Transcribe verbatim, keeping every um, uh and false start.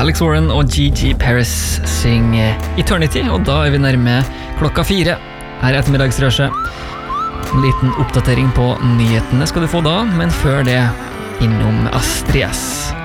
Alex Warren og Gigi Paris synger Eternity, og da er vi nærme klokka fire her i ettermiddagsrøsjet. En liten oppdatering på nyhetene skal du få da, men før det innom Astrid S.